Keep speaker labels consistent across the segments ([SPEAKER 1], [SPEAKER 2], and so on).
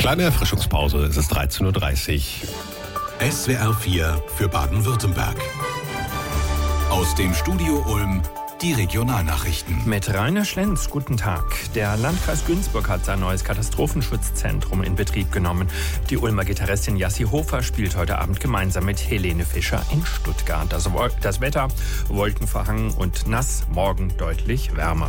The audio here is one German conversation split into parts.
[SPEAKER 1] Kleine Erfrischungspause, es ist 13.30 Uhr.
[SPEAKER 2] SWR 4 für Baden-Württemberg. Aus dem Studio Ulm die Regionalnachrichten.
[SPEAKER 3] Mit Rainer Schlenz, guten Tag. Der Landkreis Günzburg hat sein neues Katastrophenschutzzentrum in Betrieb genommen. Die Ulmer Gitarristin Jassi Hofer spielt heute Abend gemeinsam mit Helene Fischer in Stuttgart. Das Wetter wolkenverhangen und nass, morgen deutlich wärmer.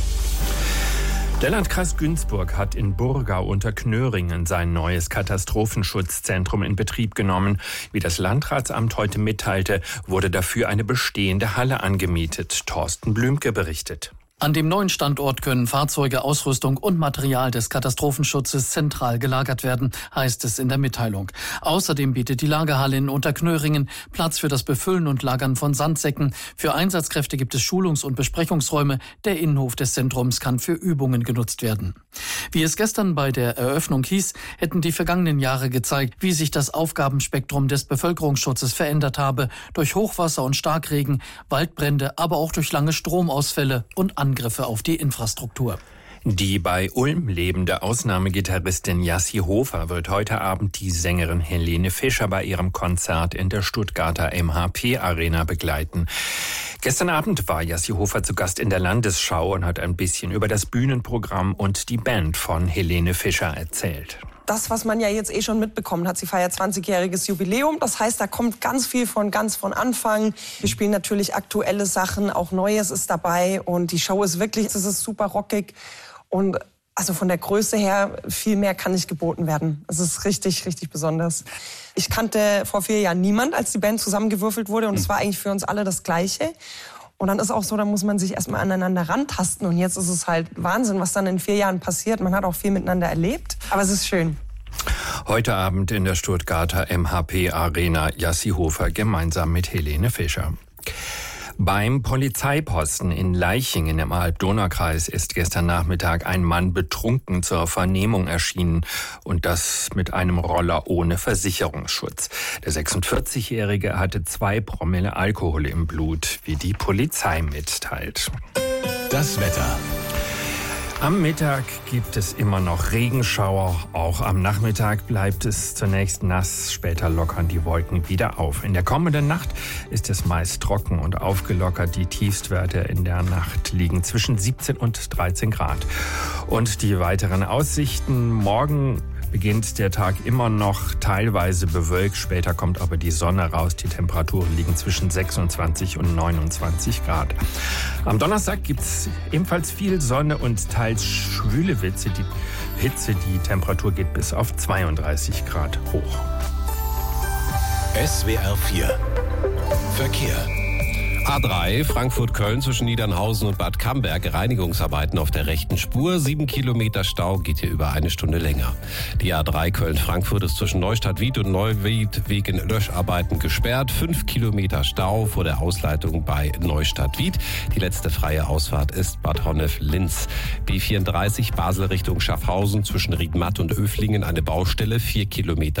[SPEAKER 3] Der Landkreis Günzburg hat in Burgau unter Knöringen sein neues Katastrophenschutzzentrum in Betrieb genommen. Wie das Landratsamt heute mitteilte, wurde dafür eine bestehende Halle angemietet. Thorsten Blümke berichtet.
[SPEAKER 4] An dem neuen Standort können Fahrzeuge, Ausrüstung und Material des Katastrophenschutzes zentral gelagert werden, heißt es in der Mitteilung. Außerdem bietet die Lagerhalle in Unterknöringen Platz für das Befüllen und Lagern von Sandsäcken. Für Einsatzkräfte gibt es Schulungs- und Besprechungsräume. Der Innenhof des Zentrums kann für Übungen genutzt werden. Wie es gestern bei der Eröffnung hieß, hätten die vergangenen Jahre gezeigt, wie sich das Aufgabenspektrum des Bevölkerungsschutzes verändert habe. Durch Hochwasser und Starkregen, Waldbrände, aber auch durch lange Stromausfälle und Angriffe auf die Infrastruktur.
[SPEAKER 3] Die bei Ulm lebende Ausnahmegitarristin Jassi Hofer wird heute Abend die Sängerin Helene Fischer bei ihrem Konzert in der Stuttgarter MHP-Arena begleiten. Gestern Abend war Jassi Hofer zu Gast in der Landesschau und hat ein bisschen über das Bühnenprogramm und die Band von Helene Fischer erzählt.
[SPEAKER 5] Das, was man ja jetzt schon mitbekommen hat, sie feiert 20-jähriges Jubiläum. Das heißt, da kommt ganz viel von Anfang. Wir spielen natürlich aktuelle Sachen, auch Neues ist dabei. Und die Show ist wirklich, es ist super rockig. Und also von der Größe her, viel mehr kann nicht geboten werden. Es ist richtig, richtig besonders. Ich kannte vor 4 Jahren niemand, als die Band zusammengewürfelt wurde. Und es war eigentlich für uns alle das Gleiche. Und dann ist auch so, da muss man sich erstmal aneinander rantasten. Und jetzt ist es halt Wahnsinn, was dann in 4 Jahren passiert. Man hat auch viel miteinander erlebt, aber es ist schön.
[SPEAKER 3] Heute Abend in der Stuttgarter MHP-Arena Jassi Hofer gemeinsam mit Helene Fischer. Beim Polizeiposten in Leichingen im Alb-Donau-Kreis ist gestern Nachmittag ein Mann betrunken zur Vernehmung erschienen und das mit einem Roller ohne Versicherungsschutz. Der 46-Jährige hatte 2 Promille Alkohol im Blut, wie die Polizei mitteilt.
[SPEAKER 2] Das Wetter.
[SPEAKER 3] Am Mittag gibt es immer noch Regenschauer. Auch am Nachmittag bleibt es zunächst nass. Später lockern die Wolken wieder auf. In der kommenden Nacht ist es meist trocken und aufgelockert. Die Tiefstwerte in der Nacht liegen zwischen 17 und 13 Grad. Und die weiteren Aussichten: Morgen beginnt der Tag immer noch teilweise bewölkt. Später kommt aber die Sonne raus. Die Temperaturen liegen zwischen 26 und 29 Grad. Am Donnerstag gibt es ebenfalls viel Sonne und teils schwüle Hitze. Die Temperatur geht bis auf 32 Grad hoch.
[SPEAKER 2] SWR 4 Verkehr.
[SPEAKER 1] A3 Frankfurt-Köln zwischen Niedernhausen und Bad Camberg. Reinigungsarbeiten auf der rechten Spur. 7 Kilometer Stau, geht hier über 1 Stunde länger. Die A3 Köln-Frankfurt ist zwischen Neustadt-Wied und Neuwied wegen Löscharbeiten gesperrt. 5 Kilometer Stau vor der Ausleitung bei Neustadt-Wied. Die letzte freie Ausfahrt ist Bad Honnef-Linz. B34 Basel Richtung Schaffhausen zwischen Riedmatt und Öflingen eine Baustelle. 4 Kilometer